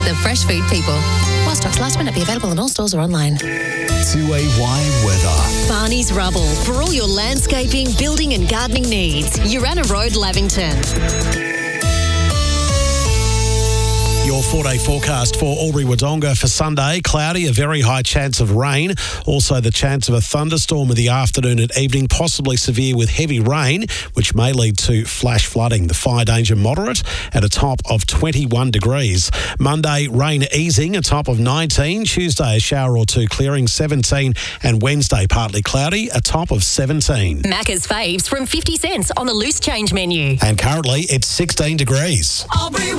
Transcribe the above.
The fresh food people. While stocks last, may not be available in all stores or online. 2AY weather. Barney's Rubble for all your landscaping, building and gardening needs. Urana Road, Lavington. Your 4-day forecast for Albury-Wodonga for Sunday. Cloudy, a very high chance of rain. Also the chance of a thunderstorm in the afternoon and evening, possibly severe with heavy rain, which may lead to flash flooding. The fire danger moderate at a top of 21 degrees. Monday, rain easing, a top of 19. Tuesday, a shower or two clearing, 17. And Wednesday, partly cloudy, a top of 17. Macca's faves from 50 cents on the loose change menu. And currently, it's 16 degrees. Albury